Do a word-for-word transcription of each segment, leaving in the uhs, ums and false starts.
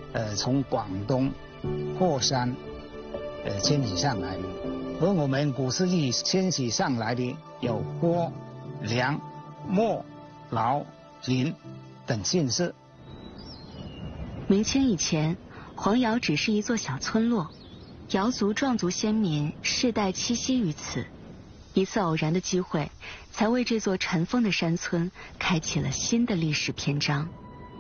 呃从广东霍山呃迁徙上来的。和我们古世纪迁徙上来的有郭、梁、莫、劳、林等姓氏。 明清以前，黄瑶只是一座小村落，瑶族、壮族先民世代栖息于此。一次偶然的机会，才为这座尘封的山村开启了新的历史篇章。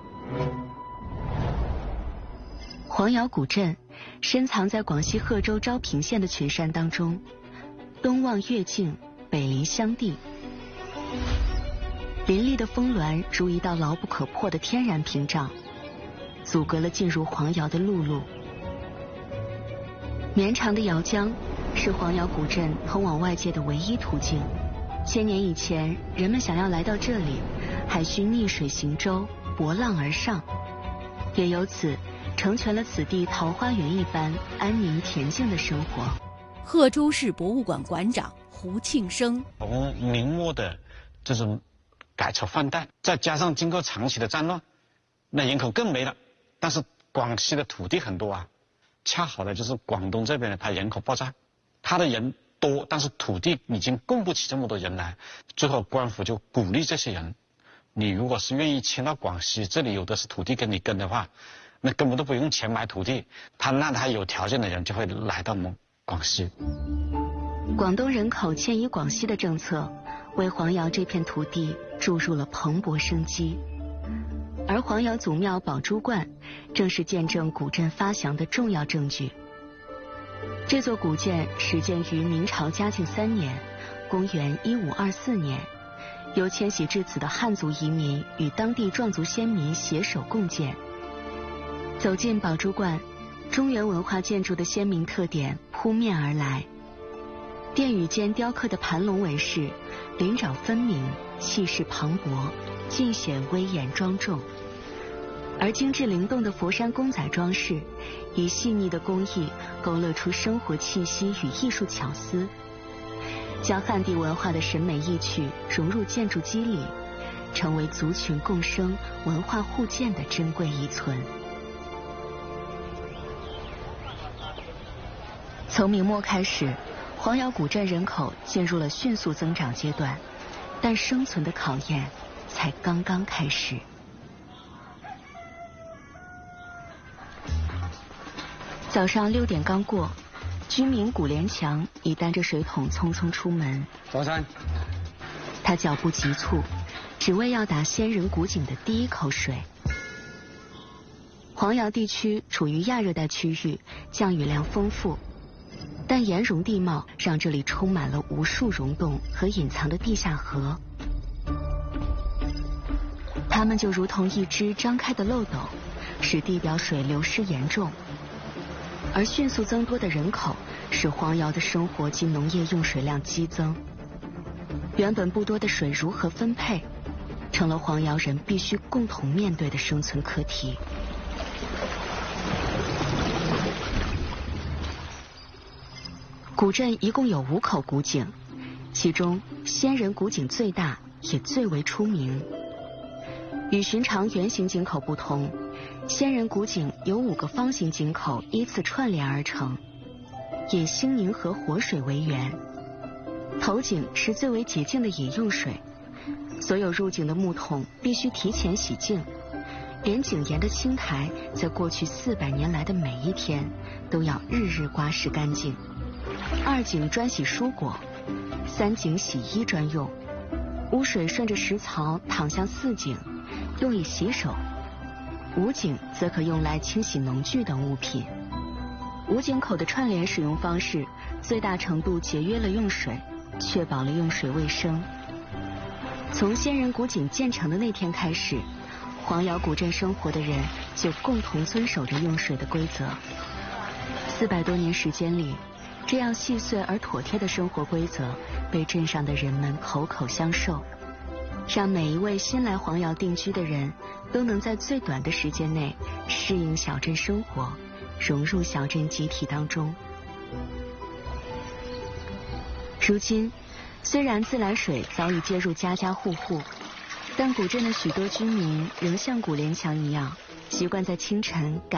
黄瑶古镇深藏在广西贺州昭平县的群山当中，东望越境，北临湘地，林立的峰峦如一道牢不可破的天然屏障，阻隔了进入黄瑶的陆路。绵长的瑶江是黄瑶古镇通往外界的唯一途径。千年以前，人们想要来到这里，还需逆水行舟，搏浪而上，也由此成全了此地桃花源一般安宁恬静的生活。 贺州市博物馆馆长胡庆生： 从明末的这种改朝换代，再加上经过长期的战乱，那人口更没了。但是广西的土地很多啊，恰好的就是广东这边呢，它人口爆炸，它的人多，但是土地已经供不起这么多人来。最后官府就鼓励这些人，你如果是愿意迁到广西，这里有的是土地跟你跟的话，那根本都不用钱买土地，他让他有条件的人就会来到我们广西。 广东人口迁移广西的政策，为黄瑶这片土地注入了蓬勃生机。而黄瑶祖庙宝珠观，正是见证古镇发祥的重要证据。这座古建始建于明朝嘉靖三年，公元一五二四年，由迁徙至此的汉族移民与当地壮族先民携手共建。走进宝珠观，中原文化建筑的鲜明特点扑面而来。殿宇间雕刻的盘龙纹饰，鳞爪分明，气势磅礴，尽显威严庄重。而精致灵动的佛山公仔装饰，以细腻的工艺勾勒出生活气息与艺术巧思，将汉地文化的审美意趣融入建筑肌理，成为族群共生、文化互鉴的珍贵遗存。从明末开始，黄瑶古镇人口进入了迅速增长阶段，但生存的考验才刚刚开始。早上六点刚过，居民古连强已担着水桶匆匆出门。 早餐。 他脚步急促，只为要打仙人古井的第一口水。黄瑶地区处于亚热带区域，降雨量丰富，但岩溶地貌让这里充满了无数溶洞和隐藏的地下河。它们就如同一只张开的漏斗，使地表水流失严重。而迅速增多的人口使黄瑶的生活及农业用水量激增，原本不多的水如何分配，成了黄瑶人必须共同面对的生存课题。古镇一共有五口古井，其中仙人古井最大，也最为出名。与寻常圆形井口不同，仙人古井由五个方形井口依次串联而成，以兴宁河活水为源。头井是最为洁净的饮用水，所有入井的木桶必须提前洗净，连井沿的青苔在过去四百年来的每一天都要日日刮拭干净。二井专洗蔬果，三井洗衣专用。污水顺着石槽淌向四井，用以洗手。五井则可用来清洗农具等物品。五井口的串联使用方式，最大程度节约了用水，确保了用水卫生。从仙人古井建成的那天开始，黄瑶古镇生活的人就共同遵守着用水的规则。四百多年时间里，这样细碎而妥帖的生活规则被镇上的人们口口相授，让每一位新来黄瑶定居的人都能在最短的时间内适应小镇生活，融入小镇集体当中。如今，虽然自来水早已接入家家户户，但古镇的许多居民仍像古连强一样，习惯在清晨赶